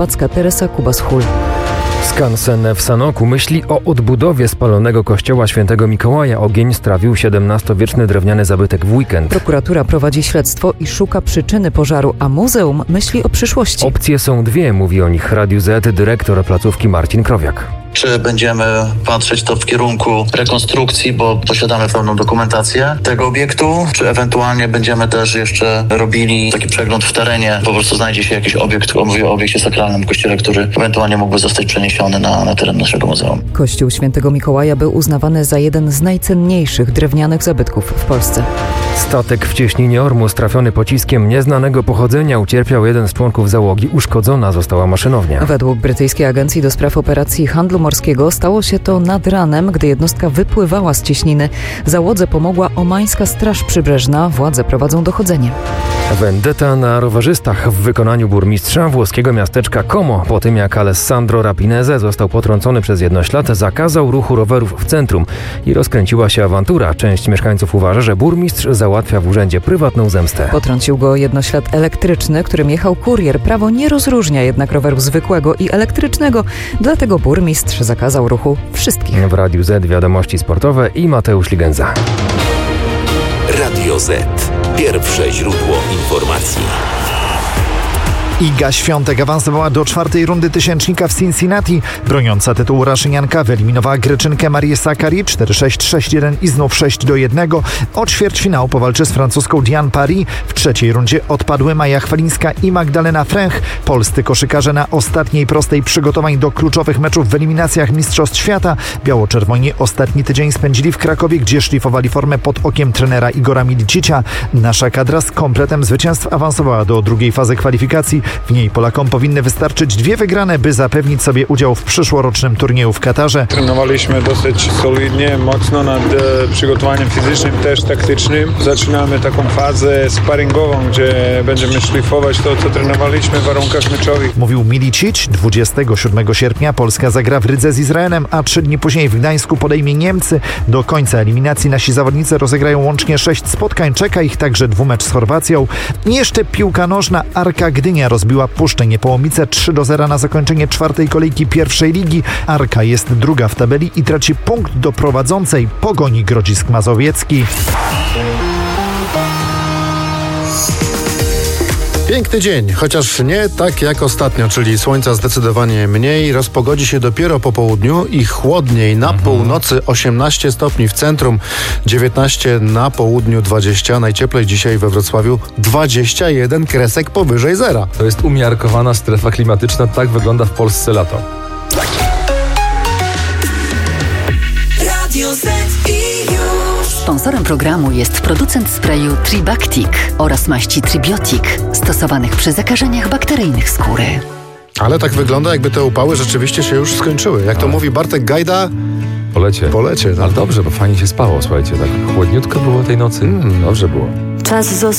Packa Teresa Kubas-Hul. Skansen w Sanoku myśli o odbudowie spalonego kościoła Świętego Mikołaja. Ogień strawił 17-wieczny drewniany zabytek w weekend. Prokuratura prowadzi śledztwo i szuka przyczyny pożaru, a muzeum myśli o przyszłości. Opcje są dwie, mówi o nich Radiu Z dyrektor placówki Marcin Krowiak. Czy będziemy patrzeć to w kierunku rekonstrukcji, bo posiadamy pełną dokumentację tego obiektu, czy ewentualnie będziemy też jeszcze robili taki przegląd w terenie, po prostu znajdzie się jakiś obiekt, mówię o obiekcie sakralnym, kościele, który ewentualnie mógłby zostać przeniesiony na teren naszego muzeum. Kościół Świętego Mikołaja był uznawany za jeden z najcenniejszych drewnianych zabytków w Polsce. Statek w cieśninie Ormus trafiony pociskiem nieznanego pochodzenia, ucierpiał jeden z członków załogi, uszkodzona została maszynownia. Według brytyjskiej agencji do spraw operacji handlu morskiego stało się to nad ranem, gdy jednostka wypływała z cieśniny. Załodze pomogła omańska Straż Przybrzeżna. Władze prowadzą dochodzenie. Vendetta na rowerzystach w wykonaniu burmistrza włoskiego miasteczka Como. Po tym jak Alessandro Rapinese został potrącony przez jednoślad, zakazał ruchu rowerów w centrum i rozkręciła się awantura. Część mieszkańców uważa, że burmistrz załatwia w urzędzie prywatną zemstę. Potrącił go jednoślad elektryczny, którym jechał kurier. Prawo nie rozróżnia jednak roweru zwykłego i elektrycznego, dlatego burmistrz zakazał ruchu wszystkich. W Radiu Z wiadomości sportowe i Mateusz Ligenza. Radio Z. Pierwsze źródło informacji. Iga Świątek awansowała do 4. rundy tysięcznika w Cincinnati. Broniąca tytułu Raszynianka wyeliminowała Greczynkę Marię Sakkari 4-6, 6-1 i znów 6-1. O ćwierćfinał powalczy z francuską Diane Paris. W 3. rundzie odpadły Maja Chwalińska i Magdalena Fręch. Polscy koszykarze na ostatniej prostej przygotowań do kluczowych meczów w eliminacjach Mistrzostw Świata. Biało-czerwoni ostatni tydzień spędzili w Krakowie, gdzie szlifowali formę pod okiem trenera Igora Milicicia. Nasza kadra z kompletem zwycięstw awansowała do drugiej fazy kwalifikacji. W niej Polakom powinny wystarczyć 2 wygrane, by zapewnić sobie udział w przyszłorocznym turnieju w Katarze. Trenowaliśmy dosyć solidnie, mocno nad przygotowaniem fizycznym, też taktycznym. Zaczynamy taką fazę sparingową, gdzie będziemy szlifować to, co trenowaliśmy w warunkach meczowych. Mówił Milicic. 27 sierpnia Polska zagra w Rydze z Izraelem, a 3 dni później w Gdańsku podejmie Niemcy. Do końca eliminacji nasi zawodnicy rozegrają łącznie 6 spotkań. Czeka ich także dwumecz z Chorwacją. I jeszcze piłka nożna. Arka Gdynia rozbiła Puszczę Niepołomice 3-0 na zakończenie 4. kolejki pierwszej ligi. Arka jest druga w tabeli i traci punkt do prowadzącej Pogoni Grodzisk Mazowiecki. Piękny dzień, chociaż nie tak jak ostatnio, czyli słońca zdecydowanie mniej. Rozpogodzi się dopiero po południu i chłodniej. Na północy 18 stopni w centrum, 19 na południu, 20. Najcieplej dzisiaj we Wrocławiu 21 kresek powyżej zera. To jest umiarkowana strefa klimatyczna, tak wygląda w Polsce lato. Sponsorem programu jest producent sprayu Tribactic oraz maści Tribiotic, stosowanych przy zakażeniach bakteryjnych skóry. Ale tak wygląda, jakby te upały rzeczywiście się już skończyły. Jak to mówi Bartek Gajda, po lecie. Tak. Ale dobrze, bo fajnie się spało, słuchajcie, tak chłodniutko było tej nocy. Dobrze było. Czas został